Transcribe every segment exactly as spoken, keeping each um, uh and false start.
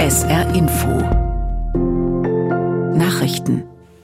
S R Info Nachrichten.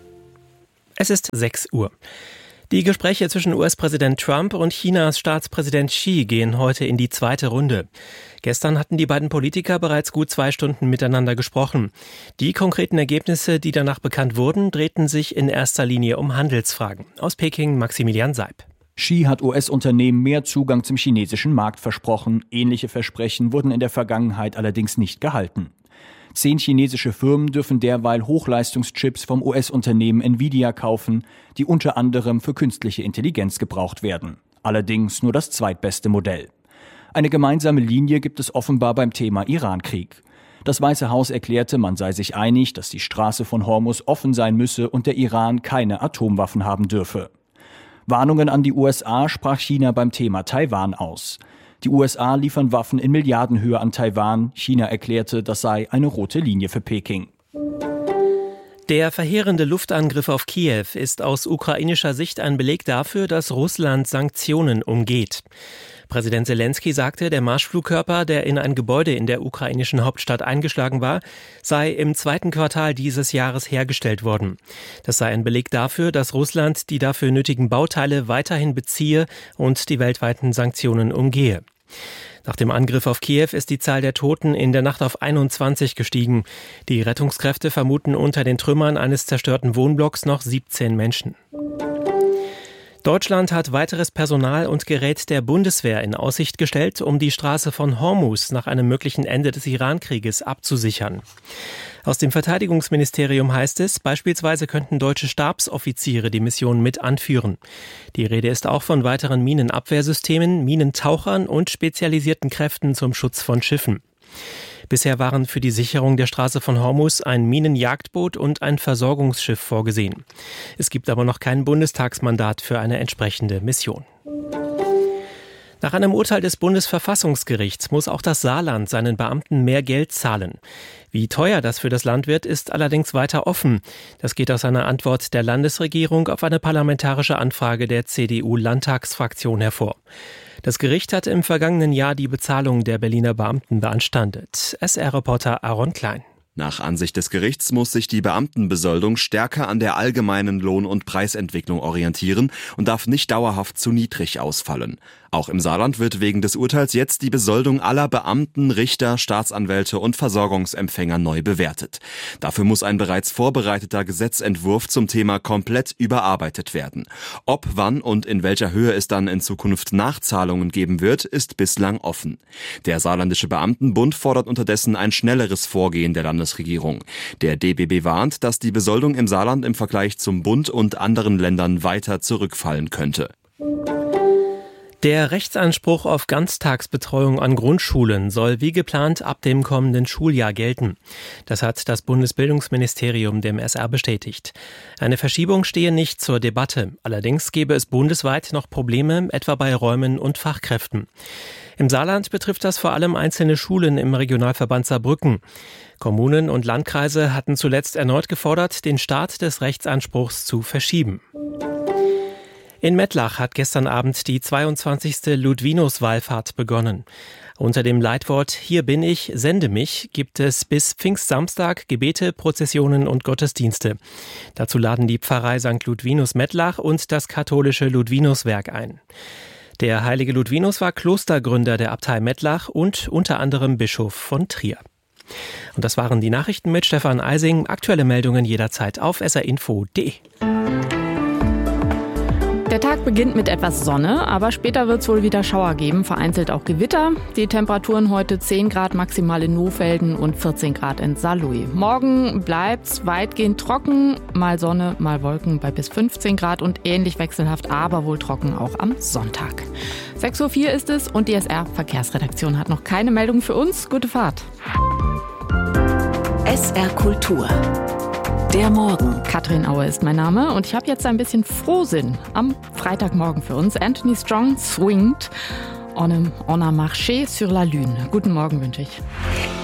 Es ist sechs Uhr. Die Gespräche zwischen U S-Präsident Trump und Chinas Staatspräsident Xi gehen heute in die zweite Runde. Gestern hatten die beiden Politiker bereits gut zwei Stunden miteinander gesprochen. Die konkreten Ergebnisse, die danach bekannt wurden, drehten sich in erster Linie um Handelsfragen. Aus Peking Maximilian Seib. Xi hat U S-Unternehmen mehr Zugang zum chinesischen Markt versprochen. Ähnliche Versprechen wurden in der Vergangenheit allerdings nicht gehalten. Zehn chinesische Firmen dürfen derweil Hochleistungschips vom U S-Unternehmen Nvidia kaufen, die unter anderem für künstliche Intelligenz gebraucht werden. Allerdings nur das zweitbeste Modell. Eine gemeinsame Linie gibt es offenbar beim Thema Irankrieg. Das Weiße Haus erklärte, man sei sich einig, dass die Straße von Hormuz offen sein müsse und der Iran keine Atomwaffen haben dürfe. Warnungen an die U S A sprach China beim Thema Taiwan aus. Die U S A liefern Waffen in Milliardenhöhe an Taiwan. China erklärte, das sei eine rote Linie für Peking. Der verheerende Luftangriff auf Kiew ist aus ukrainischer Sicht ein Beleg dafür, dass Russland Sanktionen umgeht. Präsident Selenskyj sagte, der Marschflugkörper, der in ein Gebäude in der ukrainischen Hauptstadt eingeschlagen war, sei im zweiten Quartal dieses Jahres hergestellt worden. Das sei ein Beleg dafür, dass Russland die dafür nötigen Bauteile weiterhin beziehe und die weltweiten Sanktionen umgehe. Nach dem Angriff auf Kiew ist die Zahl der Toten in der Nacht auf einundzwanzig gestiegen. Die Rettungskräfte vermuten unter den Trümmern eines zerstörten Wohnblocks noch siebzehn Menschen. Deutschland hat weiteres Personal und Gerät der Bundeswehr in Aussicht gestellt, um die Straße von Hormuz nach einem möglichen Ende des Irankrieges abzusichern. Aus dem Verteidigungsministerium heißt es, beispielsweise könnten deutsche Stabsoffiziere die Mission mit anführen. Die Rede ist auch von weiteren Minenabwehrsystemen, Minentauchern und spezialisierten Kräften zum Schutz von Schiffen. Bisher waren für die Sicherung der Straße von Hormuz ein Minenjagdboot und ein Versorgungsschiff vorgesehen. Es gibt aber noch kein Bundestagsmandat für eine entsprechende Mission. Nach einem Urteil des Bundesverfassungsgerichts muss auch das Saarland seinen Beamten mehr Geld zahlen. Wie teuer das für das Land wird, ist allerdings weiter offen. Das geht aus einer Antwort der Landesregierung auf eine parlamentarische Anfrage der C D U-Landtagsfraktion hervor. Das Gericht hatte im vergangenen Jahr die Bezahlung der Berliner Beamten beanstandet. S R-Reporter Aaron Klein. Nach Ansicht des Gerichts muss sich die Beamtenbesoldung stärker an der allgemeinen Lohn- und Preisentwicklung orientieren und darf nicht dauerhaft zu niedrig ausfallen. Auch im Saarland wird wegen des Urteils jetzt die Besoldung aller Beamten, Richter, Staatsanwälte und Versorgungsempfänger neu bewertet. Dafür muss ein bereits vorbereiteter Gesetzentwurf zum Thema komplett überarbeitet werden. Ob, wann und in welcher Höhe es dann in Zukunft Nachzahlungen geben wird, ist bislang offen. Der Saarländische Beamtenbund fordert unterdessen ein schnelleres Vorgehen der Landesregierung. Der D B B warnt, dass die Besoldung im Saarland im Vergleich zum Bund und anderen Ländern weiter zurückfallen könnte. Der Rechtsanspruch auf Ganztagsbetreuung an Grundschulen soll wie geplant ab dem kommenden Schuljahr gelten. Das hat das Bundesbildungsministerium dem S R bestätigt. Eine Verschiebung stehe nicht zur Debatte. Allerdings gäbe es bundesweit noch Probleme, etwa bei Räumen und Fachkräften. Im Saarland betrifft das vor allem einzelne Schulen im Regionalverband Saarbrücken. Kommunen und Landkreise hatten zuletzt erneut gefordert, den Start des Rechtsanspruchs zu verschieben. In Mettlach hat gestern Abend die zweiundzwanzigste Ludwinus-Wallfahrt begonnen. Unter dem Leitwort »Hier bin ich, sende mich« gibt es bis Pfingstsamstag Gebete, Prozessionen und Gottesdienste. Dazu laden die Pfarrei Sankt Ludwinus Mettlach und das katholische Ludwinuswerk ein. Der heilige Ludwinus war Klostergründer der Abtei Mettlach und unter anderem Bischof von Trier. Und das waren die Nachrichten mit Stefan Eising. Aktuelle Meldungen jederzeit auf s r info punkt d e. Der Tag beginnt mit etwas Sonne, aber später wird es wohl wieder Schauer geben, vereinzelt auch Gewitter. Die Temperaturen heute zehn Grad maximal in Nohfelden und vierzehn Grad in Saarlouis. Morgen bleibt's weitgehend trocken, mal Sonne, mal Wolken bei bis fünfzehn Grad und ähnlich wechselhaft, aber wohl trocken auch am Sonntag. sechs Uhr vier ist es und die S R-Verkehrsredaktion hat noch keine Meldung für uns. Gute Fahrt. S R Kultur. Der Morgen. Katrin Aue ist mein Name und ich habe jetzt ein bisschen Frohsinn am Freitagmorgen für uns. Anthony Strong swingt on a, on a marché sur la lune. Guten Morgen wünsche ich.